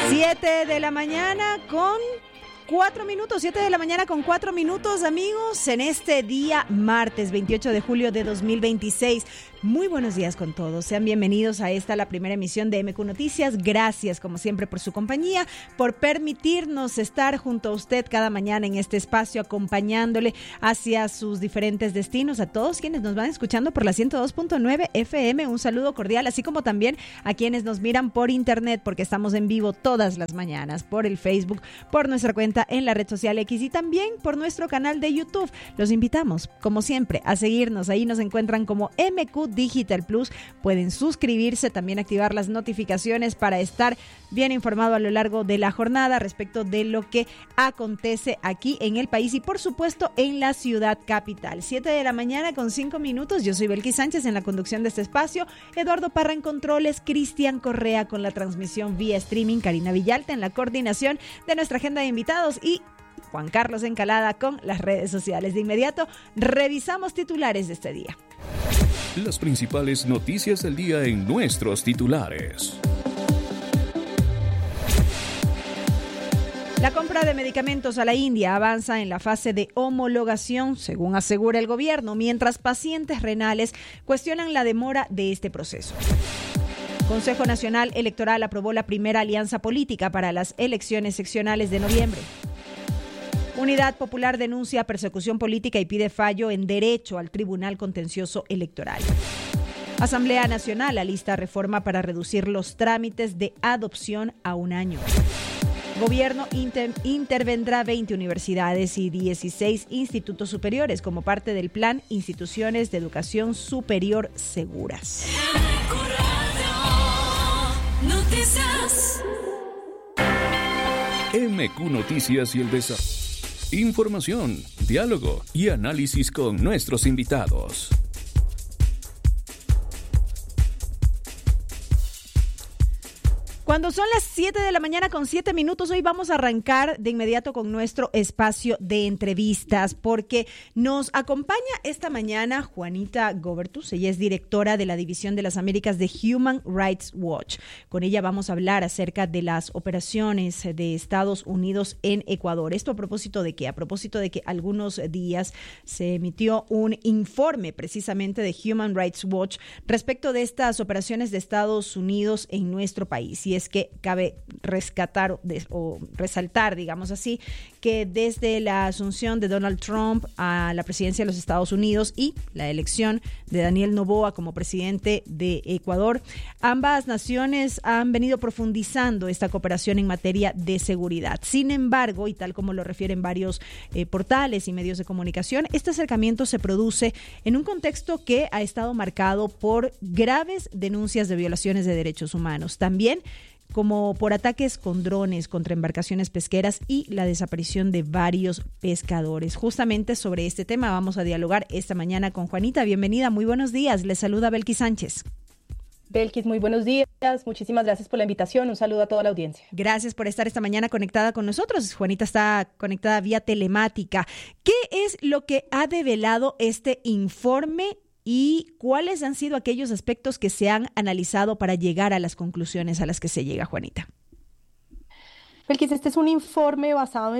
7 de la mañana con 4 minutos, 7 de la mañana con 4 minutos, amigos, en este día martes 28 de julio de 2026. Muy buenos días con todos. Sean bienvenidos a esta, la primera emisión de MQ Noticias. Gracias, como siempre, por su compañía, por permitirnos estar junto a usted cada mañana en este espacio, acompañándole hacia sus diferentes destinos. A todos quienes nos van escuchando por la 102.9 FM, un saludo cordial, así como también a quienes nos miran por internet, porque estamos en vivo todas las mañanas, por el Facebook, por nuestra cuenta en la red social X y también por nuestro canal de YouTube. Los invitamos, como siempre, a seguirnos. Ahí nos encuentran como MQ Digital Plus. Pueden suscribirse, también activar las notificaciones para estar bien informado a lo largo de la jornada respecto de lo que acontece aquí en el país y, por supuesto, en la ciudad capital. 7 de la mañana con 5 minutos. Yo soy Belkis Sánchez en la conducción de este espacio. Eduardo Parra en controles. Cristian Correa con la transmisión vía streaming. Karina Villalta en la coordinación de nuestra agenda de invitados y Juan Carlos Encalada con las redes sociales. De inmediato, revisamos titulares de este día. Las principales noticias del día en nuestros titulares. La compra de medicamentos a la India avanza en la fase de homologación, según asegura el gobierno, mientras pacientes renales cuestionan la demora de este proceso. Consejo Nacional Electoral aprobó la primera alianza política para las elecciones seccionales de noviembre. Unidad Popular denuncia persecución política y pide fallo en derecho al Tribunal Contencioso Electoral. Asamblea Nacional alista reforma para reducir los trámites de adopción a 1 año. Gobierno intervendrá 20 universidades y 16 institutos superiores como parte del plan Instituciones de Educación Superior Seguras. MQ Noticias y el desarrollo. Información, diálogo y análisis con nuestros invitados. Cuando son las 7 de la mañana con 7 minutos, hoy vamos a arrancar de inmediato con nuestro espacio de entrevistas, porque nos acompaña esta mañana Juanita Gobertus. Ella es directora de la División de las Américas de Human Rights Watch. Con ella vamos a hablar acerca de las operaciones de Estados Unidos en Ecuador. ¿Esto a propósito de qué? A propósito de que algunos días se emitió un informe precisamente de Human Rights Watch respecto de estas operaciones de Estados Unidos en nuestro país. Y es que cabe rescatar o resaltar, digamos así, que desde la asunción de Donald Trump a la presidencia de los Estados Unidos y la elección de Daniel Noboa como presidente de Ecuador, ambas naciones han venido profundizando esta cooperación en materia de seguridad. Sin embargo, y tal como lo refieren varios portales y medios de comunicación, este acercamiento se produce en un contexto que ha estado marcado por graves denuncias de violaciones de derechos humanos. También como por ataques con drones contra embarcaciones pesqueras y la desaparición de varios pescadores. Justamente sobre este tema vamos a dialogar esta mañana con Juanita. Bienvenida, muy buenos días. Les saluda Belkis Sánchez. Belkis, muy buenos días. Muchísimas gracias por la invitación. Un saludo a toda la audiencia. Gracias por estar esta mañana conectada con nosotros. Juanita está conectada vía telemática. ¿Qué es lo que ha develado este informe y cuáles han sido aquellos aspectos que se han analizado para llegar a las conclusiones a las que se llega, Juanita? Belkis, este es un informe basado en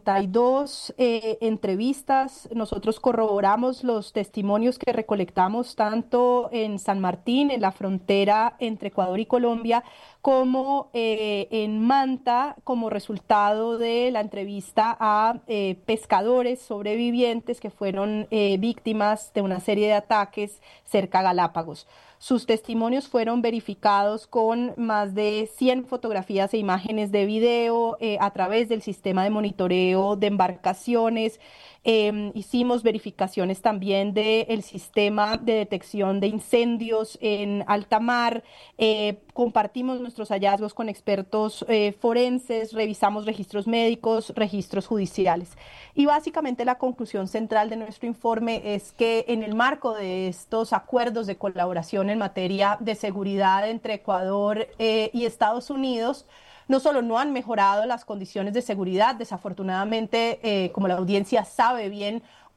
62 entrevistas. Nosotros corroboramos los testimonios que recolectamos tanto en San Martín, en la frontera entre Ecuador y Colombia, como en Manta, como resultado de la entrevista a pescadores sobrevivientes que fueron víctimas de una serie de ataques cerca a Galápagos. Sus testimonios fueron verificados con más de 100 fotografías e imágenes de video a través del sistema de monitoreo de embarcaciones. Hicimos verificaciones también del sistema de detección de incendios en alta mar. Compartimos nuestros hallazgos con expertos forenses, revisamos registros médicos, registros judiciales. Y básicamente la conclusión central de nuestro informe es que en el marco de estos acuerdos de colaboración en materia de seguridad entre Ecuador y Estados Unidos, no solo no han mejorado las condiciones de seguridad, desafortunadamente, como la audiencia sabe bien,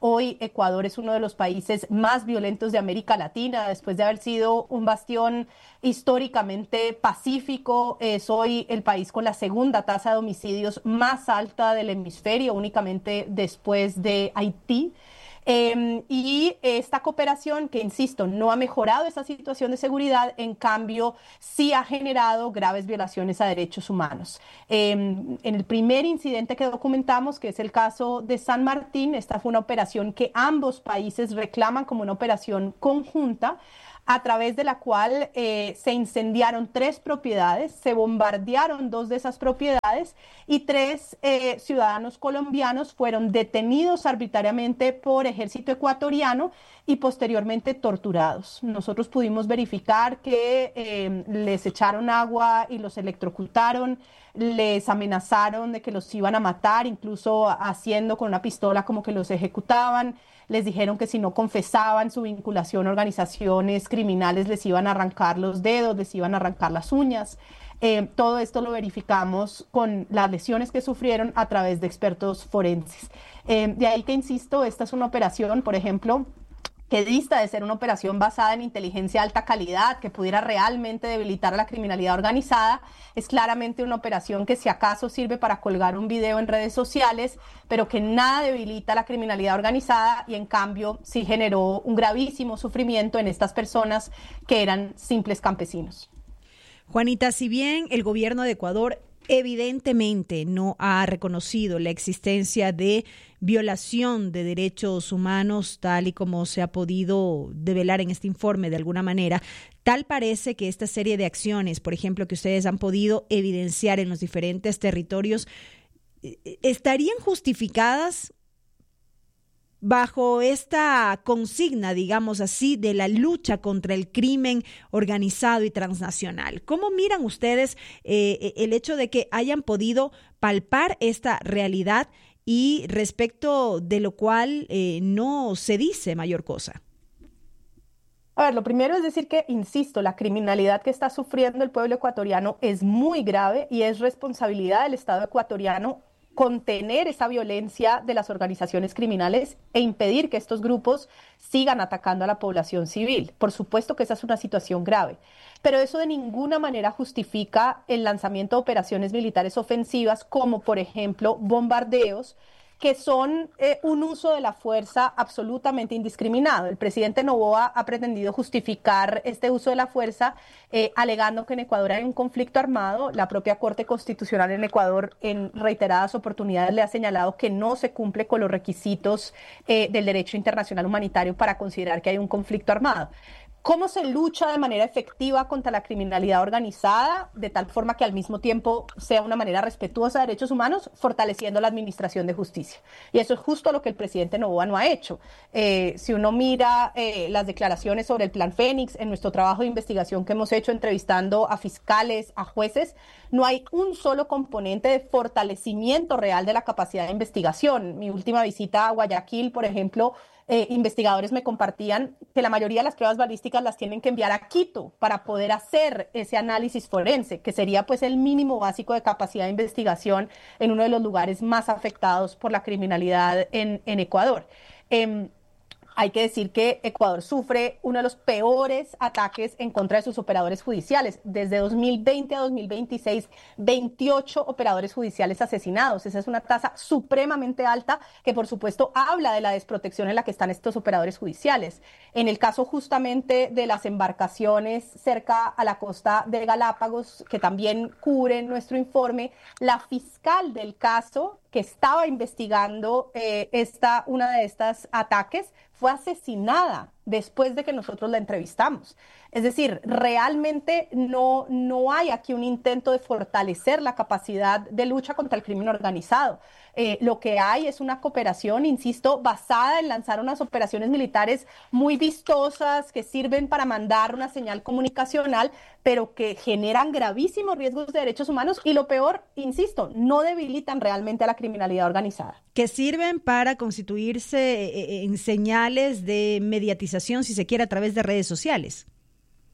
Hoy Ecuador es uno de los países más violentos de América Latina, después de haber sido un bastión históricamente pacífico. Es hoy el país con la segunda tasa de homicidios más alta del hemisferio, únicamente después de Haití. Y esta cooperación, que insisto, no ha mejorado esa situación de seguridad, en cambio sí ha generado graves violaciones a derechos humanos. En el primer incidente que documentamos, que es el caso de San Martín, esta fue una operación que ambos países reclaman como una operación conjunta, a través de la cual se incendiaron 3 propiedades, se bombardearon 2 de esas propiedades y 3 ciudadanos colombianos fueron detenidos arbitrariamente por ejército ecuatoriano y posteriormente torturados. Nosotros pudimos verificar que les echaron agua y los electrocutaron, les amenazaron de que los iban a matar, incluso haciendo con una pistola como que los ejecutaban. Les dijeron que si no confesaban su vinculación a organizaciones criminales les iban a arrancar los dedos, les iban a arrancar las uñas. Todo esto lo verificamos con las lesiones que sufrieron a través de expertos forenses. De ahí que insisto, esta es una operación, por ejemplo, que dista de ser una operación basada en inteligencia de alta calidad, que pudiera realmente debilitar a la criminalidad organizada. Es claramente una operación que si acaso sirve para colgar un video en redes sociales, pero que nada debilita a la criminalidad organizada y en cambio sí generó un gravísimo sufrimiento en estas personas que eran simples campesinos. Juanita, si bien el gobierno de Ecuador evidentemente no ha reconocido la existencia de violación de derechos humanos, tal y como se ha podido develar en este informe de alguna manera, tal parece que esta serie de acciones, por ejemplo, que ustedes han podido evidenciar en los diferentes territorios, estarían justificadas bajo esta consigna, digamos así, de la lucha contra el crimen organizado y transnacional. ¿Cómo miran ustedes el hecho de que hayan podido palpar esta realidad y respecto de lo cual no se dice mayor cosa? A ver, lo primero es decir que, insisto, la criminalidad que está sufriendo el pueblo ecuatoriano es muy grave y es responsabilidad del Estado ecuatoriano contener esa violencia de las organizaciones criminales e impedir que estos grupos sigan atacando a la población civil. Por supuesto que esa es una situación grave, pero eso de ninguna manera justifica el lanzamiento de operaciones militares ofensivas como, por ejemplo, bombardeos, que son un uso de la fuerza absolutamente indiscriminado. El presidente Noboa ha pretendido justificar este uso de la fuerza alegando que en Ecuador hay un conflicto armado. La propia Corte Constitucional en Ecuador en reiteradas oportunidades le ha señalado que no se cumple con los requisitos del derecho internacional humanitario para considerar que hay un conflicto armado. ¿Cómo se lucha de manera efectiva contra la criminalidad organizada, de tal forma que al mismo tiempo sea una manera respetuosa de derechos humanos, fortaleciendo la administración de justicia? Y eso es justo lo que el presidente Noboa no ha hecho. Si uno mira las declaraciones sobre el Plan Fénix, en nuestro trabajo de investigación que hemos hecho entrevistando a fiscales, a jueces, no hay un solo componente de fortalecimiento real de la capacidad de investigación. Mi última visita a Guayaquil, por ejemplo, investigadores me compartían que la mayoría de las pruebas balísticas las tienen que enviar a Quito para poder hacer ese análisis forense, que sería pues el mínimo básico de capacidad de investigación en uno de los lugares más afectados por la criminalidad en Ecuador. Hay que decir que Ecuador sufre uno de los peores ataques en contra de sus operadores judiciales. Desde 2020 a 2026, 28 operadores judiciales asesinados. Esa es una tasa supremamente alta que, por supuesto, habla de la desprotección en la que están estos operadores judiciales. En el caso justamente de las embarcaciones cerca a la costa de Galápagos, que también cubre nuestro informe, la fiscal del caso que estaba investigando una de estas ataques fue asesinada después de que nosotros la entrevistamos. Es decir, realmente no hay aquí un intento de fortalecer la capacidad de lucha contra el crimen organizado. Lo que hay es una cooperación, insisto, basada en lanzar unas operaciones militares muy vistosas que sirven para mandar una señal comunicacional, pero que generan gravísimos riesgos de derechos humanos y lo peor, insisto, no debilitan realmente a la criminalidad organizada. Que sirven para constituirse en señales de mediatización, si se quiere, a través de redes sociales.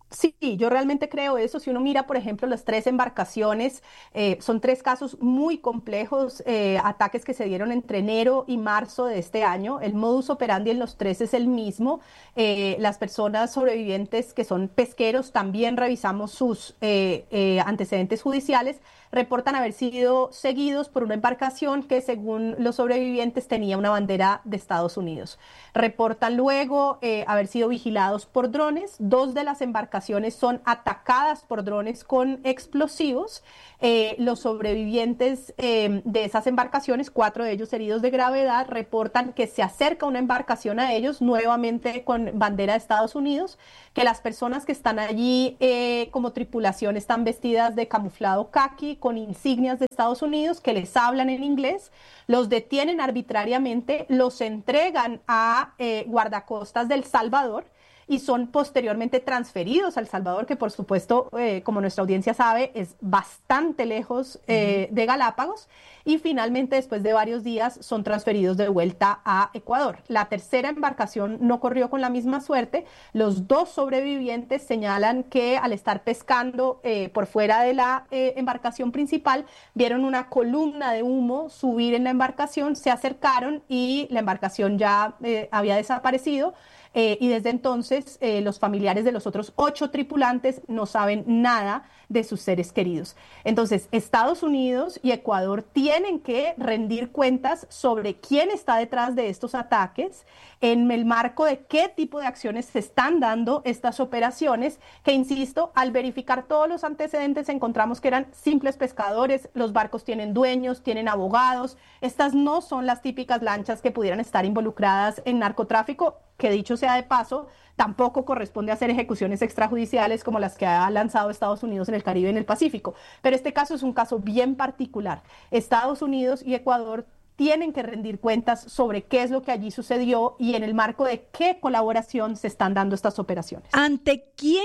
Sí, yo realmente creo eso. Si uno mira, por ejemplo, las tres embarcaciones, son tres casos muy complejos, ataques que se dieron entre enero y marzo de este año. El modus operandi en los tres es el mismo. Las personas sobrevivientes que son pesqueros, también revisamos sus antecedentes judiciales, reportan haber sido seguidos por una embarcación que, según los sobrevivientes, tenía una bandera de Estados Unidos. Reportan luego haber sido vigilados por drones. Dos de las embarcaciones son atacadas por drones con explosivos. Los sobrevivientes de esas embarcaciones, 4 de ellos heridos de gravedad, reportan que se acerca una embarcación a ellos, nuevamente con bandera de Estados Unidos, que las personas que están allí como tripulación están vestidas de camuflado caqui, con insignias de Estados Unidos, que les hablan en inglés, los detienen arbitrariamente, los entregan a guardacostas del Salvador y son posteriormente transferidos a El Salvador, que por supuesto, como nuestra audiencia sabe, es bastante lejos de Galápagos, y finalmente, después de varios días, son transferidos de vuelta a Ecuador. La tercera embarcación no corrió con la misma suerte. Los dos sobrevivientes señalan que al estar pescando por fuera de la embarcación principal, vieron una columna de humo subir en la embarcación, se acercaron y la embarcación ya había desaparecido. Y desde entonces los familiares de los otros 8 tripulantes no saben nada de sus seres queridos. Entonces, Estados Unidos y Ecuador tienen que rendir cuentas sobre quién está detrás de estos ataques, en el marco de qué tipo de acciones se están dando estas operaciones, que, insisto, al verificar todos los antecedentes encontramos que eran simples pescadores, los barcos tienen dueños, tienen abogados, estas no son las típicas lanchas que pudieran estar involucradas en narcotráfico, que, dicho sea de paso, tampoco corresponde hacer ejecuciones extrajudiciales como las que ha lanzado Estados Unidos en el Caribe y en el Pacífico. Pero este caso es un caso bien particular. Estados Unidos y Ecuador tienen que rendir cuentas sobre qué es lo que allí sucedió y en el marco de qué colaboración se están dando estas operaciones. ¿Ante quién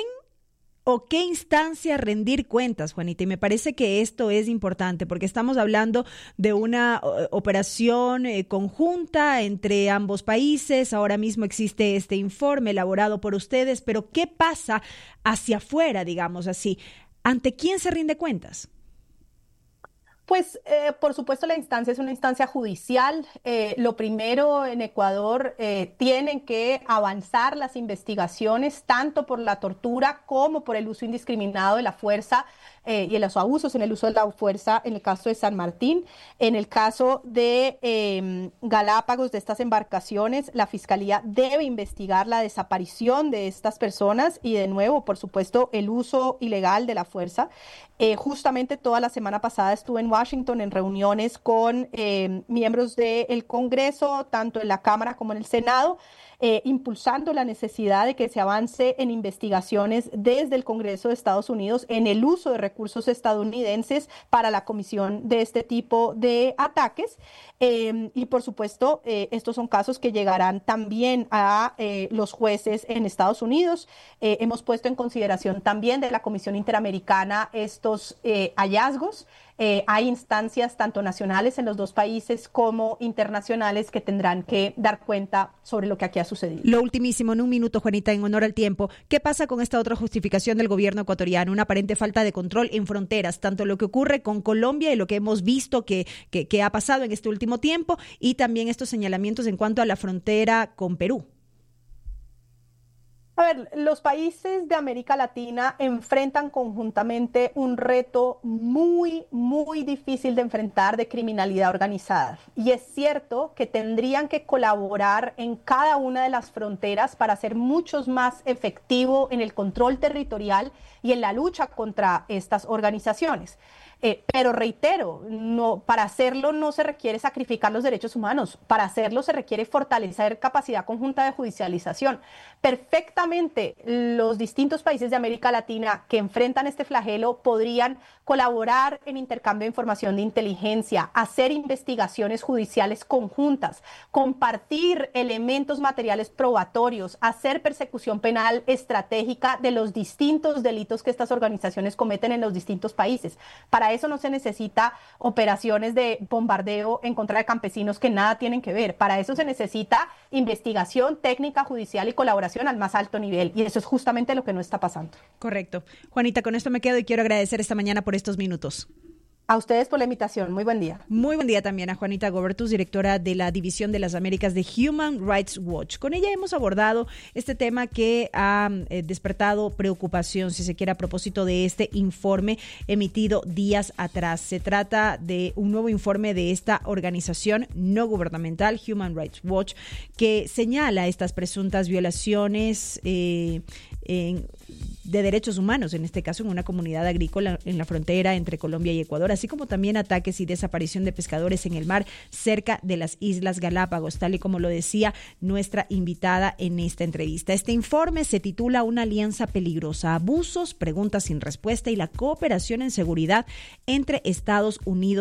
o qué instancia rendir cuentas, Juanita? Y me parece que esto es importante porque estamos hablando de una operación conjunta entre ambos países. Ahora mismo existe este informe elaborado por ustedes, pero ¿qué pasa hacia afuera, digamos así? ¿Ante quién se rinde cuentas? Pues, por supuesto, la instancia es una instancia judicial. Lo primero, en Ecuador tienen que avanzar las investigaciones tanto por la tortura como por el uso indiscriminado de la fuerza y los abusos en el uso de la fuerza en el caso de San Martín. En el caso de Galápagos, de estas embarcaciones, la Fiscalía debe investigar la desaparición de estas personas y, de nuevo, por supuesto, el uso ilegal de la fuerza. Justamente toda la semana pasada estuve en Washington en reuniones con miembros del Congreso, tanto en la Cámara como en el Senado, impulsando la necesidad de que se avance en investigaciones desde el Congreso de Estados Unidos en el uso de recursos estadounidenses para la comisión de este tipo de ataques. Y por supuesto, estos son casos que llegarán también a los jueces en Estados Unidos. Hemos puesto en consideración también de la Comisión Interamericana estos hallazgos. Hay instancias tanto nacionales en los dos países como internacionales que tendrán que dar cuenta sobre lo que aquí ha sucedido. Lo ultimísimo, en un minuto, Juanita, en honor al tiempo. ¿Qué pasa con esta otra justificación del gobierno ecuatoriano? Una aparente falta de control en fronteras, tanto lo que ocurre con Colombia y lo que hemos visto que ha pasado en este último tiempo, y también estos señalamientos en cuanto a la frontera con Perú. A ver, los países de América Latina enfrentan conjuntamente un reto muy, muy difícil de enfrentar de criminalidad organizada. Y es cierto que tendrían que colaborar en cada una de las fronteras para ser mucho más efectivo en el control territorial y en la lucha contra estas organizaciones. Pero reitero, para hacerlo no se requiere sacrificar los derechos humanos, para hacerlo se requiere fortalecer capacidad conjunta de judicialización. Perfectamente los distintos países de América Latina que enfrentan este flagelo podrían colaborar en intercambio de información de inteligencia, hacer investigaciones judiciales conjuntas, compartir elementos materiales probatorios, hacer persecución penal estratégica de los distintos delitos que estas organizaciones cometen en los distintos países. Para Para eso no se necesita operaciones de bombardeo en contra de campesinos que nada tienen que ver. Para eso se necesita investigación técnica, judicial y colaboración al más alto nivel. Y eso es justamente lo que no está pasando. Correcto. Juanita, con esto me quedo y quiero agradecer esta mañana por estos minutos. A ustedes por la invitación. Muy buen día. Muy buen día también a Juanita Gobertus, directora de la División de las Américas de Human Rights Watch. Con ella hemos abordado este tema que ha despertado preocupación, si se quiere, a propósito de este informe emitido días atrás. Se trata de un nuevo informe de esta organización no gubernamental, Human Rights Watch, que señala estas presuntas violaciones de derechos humanos, en este caso en una comunidad agrícola en la frontera entre Colombia y Ecuador, así como también ataques y desaparición de pescadores en el mar cerca de las Islas Galápagos, tal y como lo decía nuestra invitada en esta entrevista. Este informe se titula Una alianza peligrosa, abusos, preguntas sin respuesta y la cooperación en seguridad entre Estados Unidos